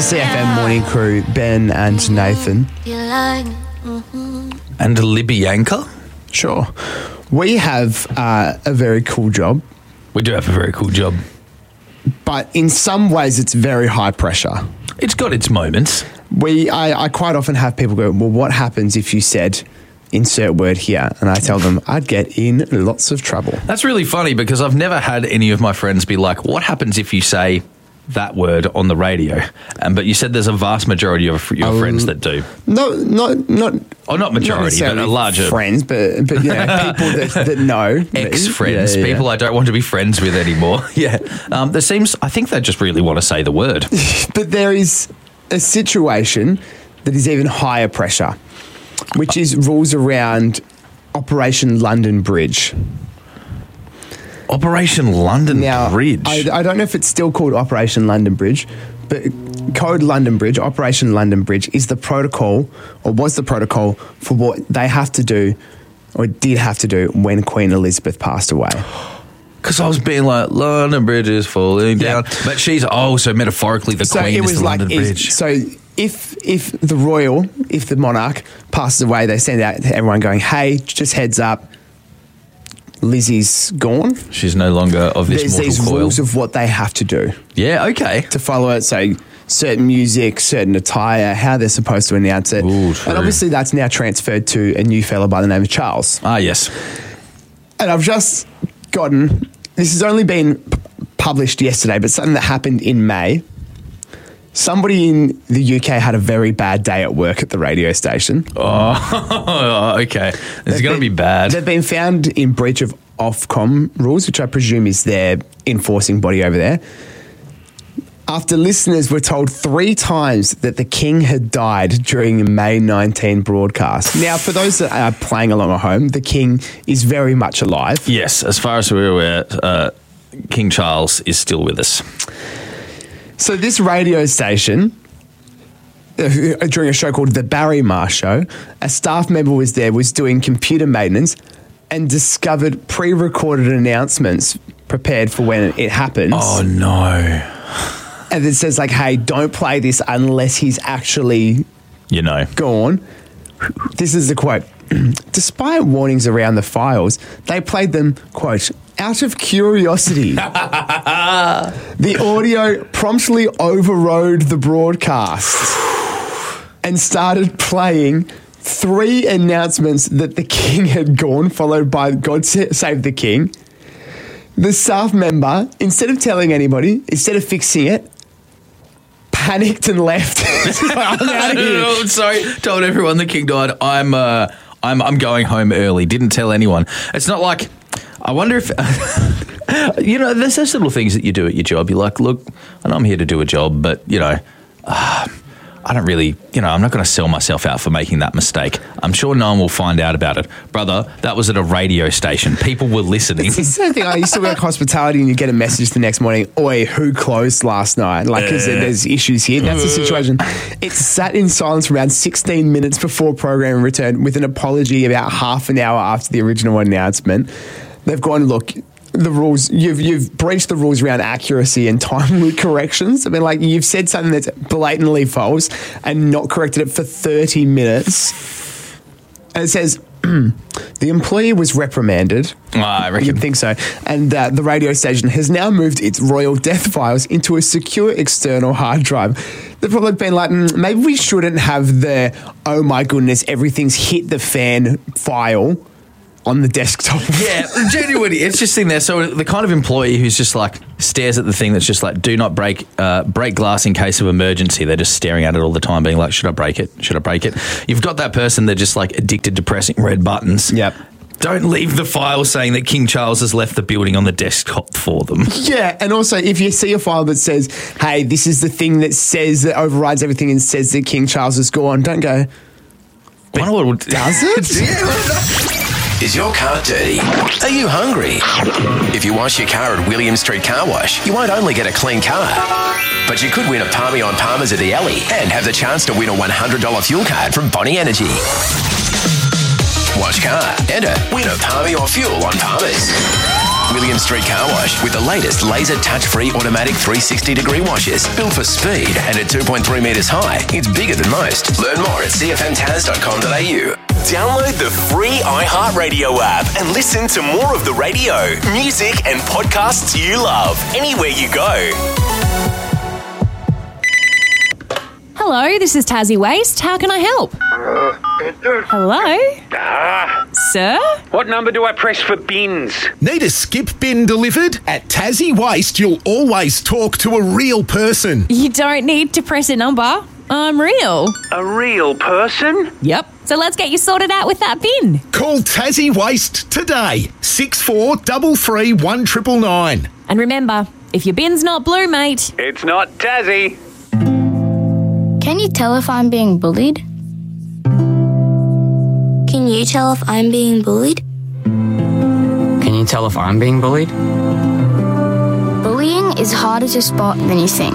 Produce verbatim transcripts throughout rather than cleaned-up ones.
the C F M morning crew, Ben and Nathan. And Libby Yanker. Sure. We have uh, a very cool job. We do have a very cool job. But in some ways, it's very high pressure. It's got its moments. We, I, I quite often have people go, well, what happens if you said insert word here? And I tell them I'd get in lots of trouble. That's really funny because I've never had any of my friends be like, what happens if you say that word on the radio? Um, but you said there's a vast majority of your um, friends that do. No, not not. Oh, not majority, not but a larger friends, but but you know, people that, that know ex-friends, yeah, yeah. people I don't want to be friends with anymore. yeah, um, there seems. I think they just really want to say the word. But there is a situation that is even higher pressure, which is rules around Operation London Bridge. Operation London now, Bridge. I, I don't know if it's still called Operation London Bridge, but Code London Bridge, Operation London Bridge, is the protocol, or was the protocol, for what they have to do, or did have to do, when Queen Elizabeth passed away. Because I was being like, London Bridge is falling down. Yeah. But she's, oh, so metaphorically the so Queen it was is the like, London Bridge. So if if the royal, if the monarch passes away, they send out to everyone going, hey, just heads up, Lizzie's gone. She's no longer of this There's mortal these coil. rules of what they have to do. Yeah, okay. To follow it, so certain music, certain attire, how they're supposed to announce it. Ooh, true. And obviously that's now transferred to a new fella by the name of Charles. Ah, yes. And I've just gotten, this has only been p- published yesterday, but something that happened in May. Somebody in the U K had a very bad day at work at the radio station. Oh, okay. It's going to be bad. They've been found in breach of Ofcom rules, which I presume is their enforcing body over there, after listeners were told three times that the King had died during a May nineteenth broadcast. Now, for those that are playing along at home, the King is very much alive. Yes, as far as we're aware, uh, King Charles is still with us. So this radio station, uh, during a show called The Barry Marsh Show, a staff member was there, was doing computer maintenance and discovered pre-recorded announcements prepared for when it happens. Oh, no. And it says, like, hey, don't play this unless he's actually, you know, gone. This is the quote. Despite warnings around the files, they played them, quote, out of curiosity. The audio promptly overrode the broadcast and started playing three announcements that the King had gone, followed by God Save the King. The staff member, instead of telling anybody, instead of fixing it, panicked and left. I'm out of here. Oh, sorry, told everyone the King died. I'm, uh, I'm, I'm going home early. Didn't tell anyone. It's not like, I wonder if, you know, there's those little things that you do at your job. You're like, look, I know I'm here to do a job, but, you know, uh, I don't really, you know, I'm not going to sell myself out for making that mistake. I'm sure no one will find out about it. Brother, that was at a radio station. People were listening. It's the same thing. I used to work hospitality and you get a message the next morning, oi, who closed last night? Like, because uh, there's issues here. That's the situation. It sat in silence for around sixteen minutes before programming returned with an apology about half an hour after the original announcement. They've gone, look, the rules, you've you've breached the rules around accuracy and timely corrections. I mean, like, you've said something that's blatantly false and not corrected it for thirty minutes. And it says, the employee was reprimanded. Oh, I reckon. You'd think so. And uh, the radio station has now moved its royal death files into a secure external hard drive. They've probably been like, mm, maybe we shouldn't have the, oh my goodness, everything's hit the fan file on the desktop. Yeah, genuinely, it's just sitting there. So the kind of employee who's just like stares at the thing that's just like, do not break uh, break glass in case of emergency. They're just staring at it all the time, being like, should I break it? Should I break it? You've got that person, they're just like addicted to pressing red buttons. Yep. Don't leave the file saying that King Charles has left the building on the desktop for them. Yeah, and also if you see a file that says, hey, this is the thing that says, that overrides everything and says that King Charles is gone, don't go, but what would, does it? Yeah. Is your car dirty? Are you hungry? If you wash your car at William Street Car Wash, you won't only get a clean car, but you could win a Palmy on Palmer's at the Alley and have the chance to win a one hundred dollars fuel card from Bonnie Energy. Wash car, enter, win a Palmy or fuel on Palmer's. William Street Car Wash with the latest laser touch-free automatic three hundred sixty degree washes. Built for speed and at two point three metres high, it's bigger than most. Learn more at c f m taz dot com dot a u. Download the free iHeartRadio app and listen to more of the radio, music and podcasts you love anywhere you go. Hello, this is Tassie Waste. How can I help? Hello? Ah, Sir? what number do I press for bins? Need a skip bin delivered? At Tassie Waste, you'll always talk to a real person. You don't need to press a number. I'm real. A real person? Yep. So let's get you sorted out with that bin. Call Tassie Waste today. six four three three one nine nine. And remember, if your bin's not blue, mate, It's not Tassie. Can you tell if I'm being bullied? Can you tell if I'm being bullied? Can you tell if I'm being bullied? Bullying is harder to spot than you think.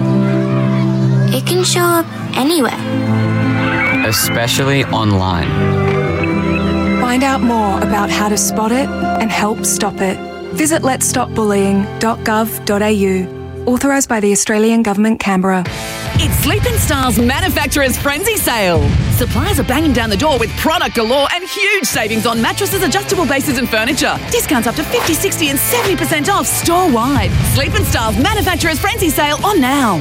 It can show up anywhere. Especially online. Find out more about how to spot it and help stop it. Visit lets stop bullying dot gov dot a u. Authorised by the Australian Government, Canberra. It's Sleep in Style's Manufacturer's Frenzy Sale. Suppliers are banging down the door with product galore and huge savings on mattresses, adjustable bases and furniture. Discounts up to fifty, sixty and seventy percent off store-wide. Sleep in Style's Manufacturer's Frenzy Sale on now.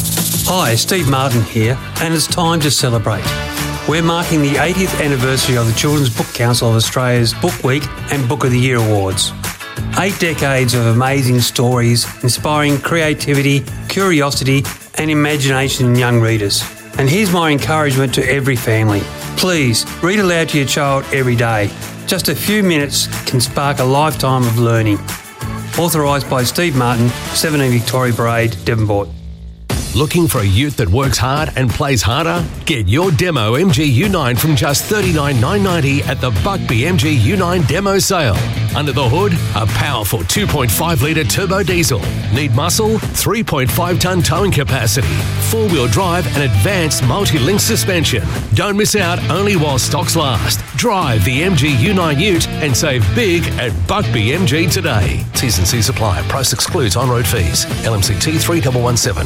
Hi, Steve Martin here, and it's time to celebrate. We're marking the eightieth anniversary of the Children's Book Council of Australia's Book Week and Book of the Year Awards. Eight decades of amazing stories, inspiring creativity, curiosity and imagination in young readers. And here's my encouragement to every family. Please, read aloud to your child every day. Just a few minutes can spark a lifetime of learning. Authorised by Steve Martin, seventeen Victoria Parade, Devonport. Looking for a ute that works hard and plays harder? Get your demo M G U nine from just thirty-nine thousand nine hundred ninety at the Buckby M G U nine demo sale. Under the hood, a powerful two point five litre turbo diesel. Need muscle? three point five tonne towing capacity. Four-wheel drive and advanced multi-link suspension. Don't miss out only while stocks last. Drive the M G U nine ute and save big at Buckby M G today. T's and C's apply. Price excludes on-road fees. L M C T three one one seven.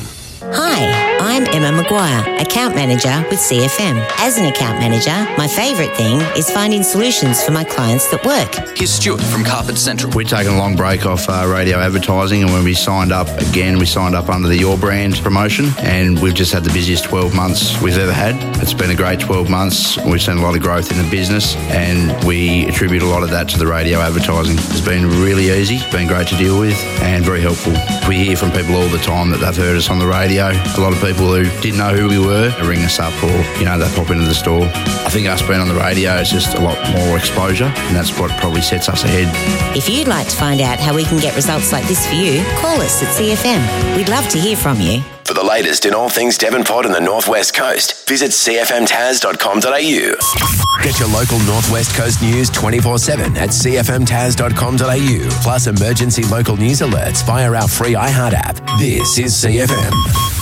Hi, I'm Emma Maguire, Account Manager with C F M. As an account manager, my favourite thing is finding solutions for my clients that work. Here's Stuart from Carpet Central. We've taken a long break off uh, radio advertising, and when we signed up again, we signed up under the Your Brand promotion, and we've just had the busiest twelve months we've ever had. It's been a great twelve months. We've seen a lot of growth in the business, and we attribute a lot of that to the radio advertising. It's been really easy, it's been great to deal with, and very helpful. We hear from people all the time that they've heard us on the radio. A lot of people who didn't know who we were ring us up, or, you know, they pop into the store. I think us being on the radio is just a lot more exposure, and that's what probably sets us ahead. If you'd like to find out how we can get results like this for you, call us at C F M. We'd love to hear from you. For the latest in all things Devonport and the North West Coast, visit c f m taz dot com dot a u. Get your local North West Coast news twenty-four seven at c f m taz dot com dot a u, plus emergency local news alerts via our free iHeart app. This is C F M.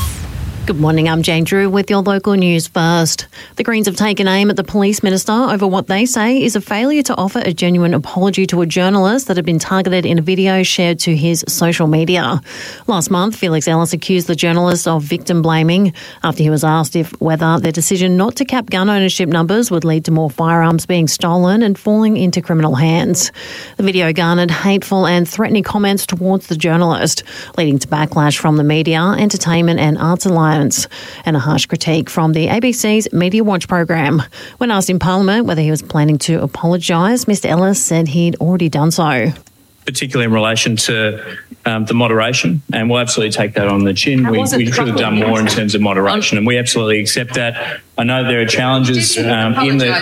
Good morning, I'm Jane Drew with your local news first. The Greens have taken aim at the police minister over what they say is a failure to offer a genuine apology to a journalist that had been targeted in a video shared to his social media. Last month, Felix Ellis accused the journalist of victim blaming after he was asked if whether their decision not to cap gun ownership numbers would lead to more firearms being stolen and falling into criminal hands. The video garnered hateful and threatening comments towards the journalist, leading to backlash from the media, entertainment and arts alliance, and a harsh critique from the A B C's Media Watch program. When asked in Parliament whether he was planning to apologise, Mister Ellis said he'd already done so. Particularly in relation to um, the moderation, and we'll absolutely take that on the chin. We, we should have done more in terms of moderation, and we absolutely accept that. I know there are challenges um, in the.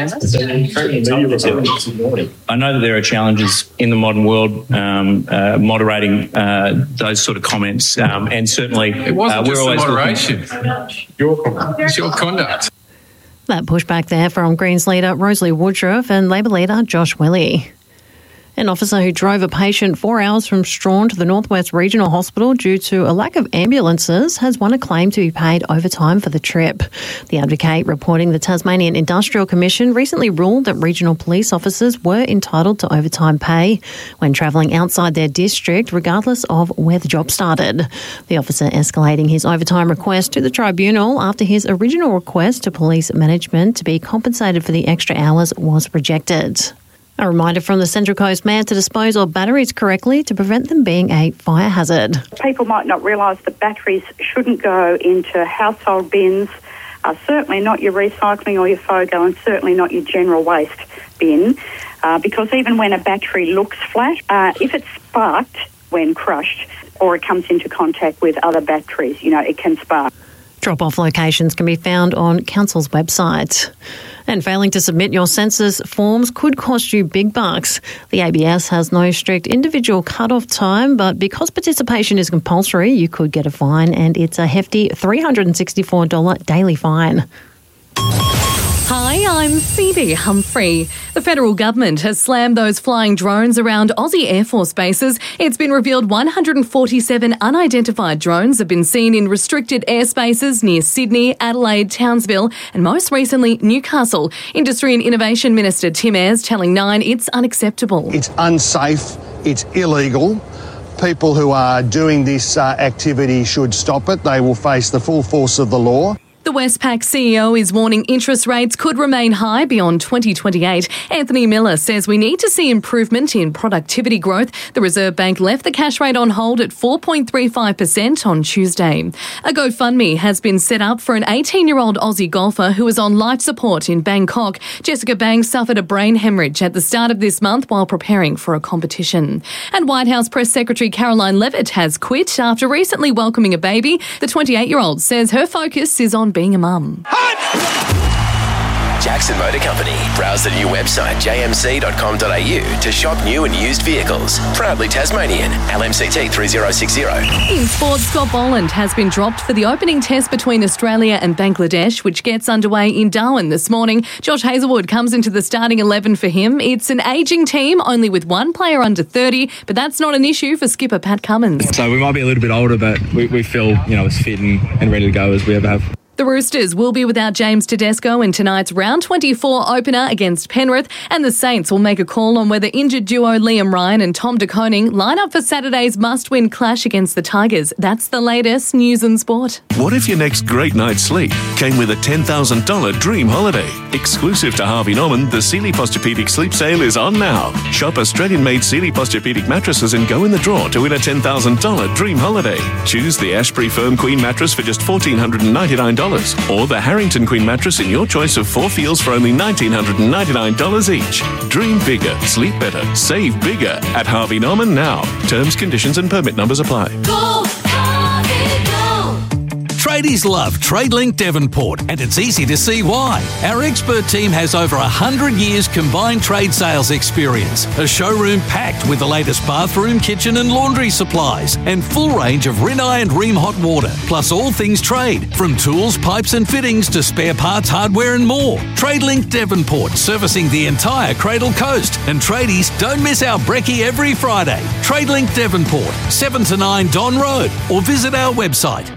I know that there are challenges in the modern world um, uh, moderating uh, those sort of comments, um, and certainly it wasn't uh, we're just always moderation. Your, it's your conduct. That pushback there from Greens leader Rosalie Woodruff and Labor leader Josh Willey. An officer who drove a patient four hours from Strawn to the Northwest Regional Hospital due to a lack of ambulances has won a claim to be paid overtime for the trip. The Advocate reporting the Tasmanian Industrial Commission recently ruled that regional police officers were entitled to overtime pay when travelling outside their district, regardless of where the job started. The officer escalating his overtime request to the tribunal after his original request to police management to be compensated for the extra hours was rejected. A reminder from the Central Coast Mayor to dispose of batteries correctly to prevent them being a fire hazard. People might not realise that batteries shouldn't go into household bins, uh, certainly not your recycling or your FOGO, and certainly not your general waste bin, uh, because even when a battery looks flat, uh, if it's sparked when crushed or it comes into contact with other batteries, you know, it can spark. Drop-off locations can be found on Council's website. And failing to submit your census forms could cost you big bucks. The A B S has no strict individual cut-off time, but because participation is compulsory, you could get a fine, and it's a hefty three hundred sixty-four dollars daily fine. Hi, I'm Phoebe Humphrey. The federal government has slammed those flying drones around Aussie Air Force bases. It's been revealed one hundred forty-seven unidentified drones have been seen in restricted airspaces near Sydney, Adelaide, Townsville, and most recently Newcastle. Industry and Innovation Minister Tim Ayres telling Nine it's unacceptable. It's unsafe, it's illegal. People who are doing this uh, activity should stop it. They will face the full force of the law. The Westpac C E O is warning interest rates could remain high beyond twenty twenty-eight. Anthony Miller says we need to see improvement in productivity growth. The Reserve Bank left the cash rate on hold at four point three five percent on Tuesday. A GoFundMe has been set up for an eighteen-year-old Aussie golfer who is on life support in Bangkok. Jessica Bang suffered a brain hemorrhage at the start of this month while preparing for a competition. And White House Press Secretary Caroline Levitt has quit after recently welcoming a baby. The twenty-eight-year-old says her focus is on being a mum. Jackson Motor Company. Browse the new website j m c dot com dot a u to shop new and used vehicles. Proudly Tasmanian. L M C T three zero six zero. In sports, Scott Boland has been dropped for the opening test between Australia and Bangladesh, which gets underway in Darwin this morning. Josh Hazelwood comes into the starting eleven for him. It's an ageing team, only with one player under thirty, but that's not an issue for skipper Pat Cummins. So we might be a little bit older, but we, we feel, you know, as fit and, and ready to go as we ever have. The Roosters will be without James Tedesco in tonight's round twenty-four opener against Penrith, and the Saints will make a call on whether injured duo Liam Ryan and Tom De Koning line up for Saturday's must-win clash against the Tigers. That's the latest news and sport. What if your next great night's sleep came with a ten thousand dollars dream holiday? Exclusive to Harvey Norman, the Sealy Posturepedic Sleep Sale is on now. Shop Australian-made Sealy Posturepedic mattresses and go in the draw to win a ten thousand dollars dream holiday. Choose the Ashbury Firm Queen mattress for just one thousand four hundred ninety-nine dollars. Or the Harrington Queen mattress in your choice of four feels for only one thousand nine hundred ninety-nine dollars each. Dream bigger, sleep better, save bigger at Harvey Norman now. Terms, conditions and permit numbers apply. Go, Harvey, go! Tradies love TradeLink Devonport, and it's easy to see why. Our expert team has over one hundred years combined trade sales experience, a showroom packed with the latest bathroom, kitchen and laundry supplies, and full range of Rinnai and Ream hot water, plus all things trade, from tools, pipes and fittings to spare parts, hardware and more. TradeLink Devonport, servicing the entire Cradle Coast. And tradies, don't miss our brekkie every Friday. TradeLink Devonport, seven to nine Don Road, or visit our website.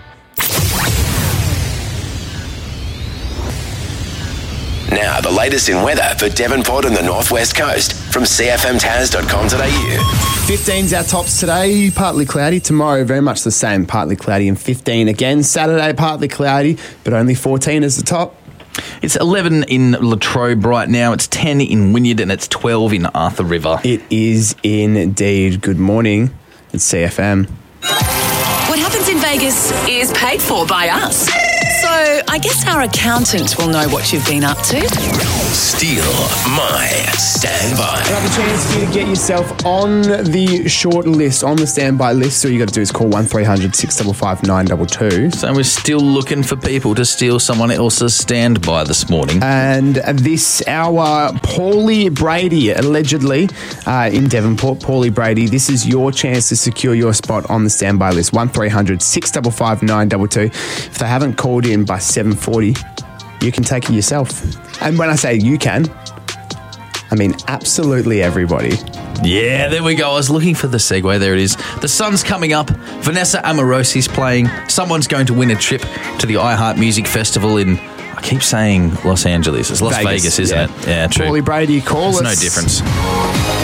Now, the latest in weather for Devonport and the Northwest Coast from c f m tas dot com dot a u. fifteen's our tops today, partly cloudy. Tomorrow, very much the same, partly cloudy and fifteen again. Saturday, partly cloudy, but only fourteen as the top. It's eleven in Latrobe right now. It's ten in Wynyard and it's twelve in Arthur River. It is indeed. Good morning. It's C F M. What happens in Vegas is paid for by us. So I guess our accountant will know what you've been up to. Steal my standby. You have a chance for you to get yourself on the short list, on the standby list. So all you got to do is call one three hundred six five five nine two two. So we're still looking for people to steal someone else's standby this morning. And this hour, Paulie Brady, allegedly uh, in Devonport. Paulie Brady, this is your chance to secure your spot on the standby list. one three hundred six five five nine two two. If they haven't called in by seven forty, you can take it yourself. And when I say you can, I mean, absolutely everybody. Yeah, there we go. I was looking for the segue. There it is. The sun's coming up. Vanessa Amorosi's playing. Someone's going to win a trip to the iHeart Music Festival in, I keep saying Los Angeles. It's Las Vegas, Vegas isn't yeah. it? Yeah, true. Paulie Brady, call There's us. no difference.